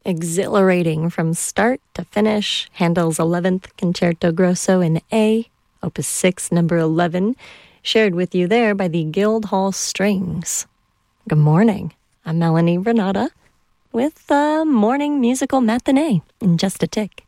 Exhilarating from start to finish. Handel's 11th Concerto Grosso in A, Opus 6, number 11, shared with you there by the Guildhall Strings. Good morning. I'm Melanie Renata with the Morning Musical Matinee in just a tick.